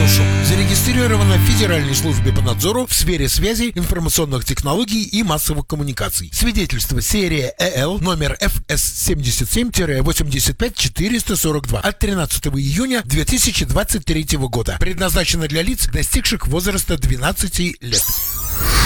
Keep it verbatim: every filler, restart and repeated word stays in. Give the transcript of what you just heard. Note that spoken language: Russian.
Белшок. Зарегистрировано в Федеральной службе по надзору в сфере связи, информационных технологий и массовых коммуникаций. Свидетельство серия ЭЛ номер эф эс семьдесят семь восемьдесят пять четыреста сорок два от тринадцатого июня две тысячи двадцать третьего года. Предназначено для лиц, достигших возраста двенадцати лет.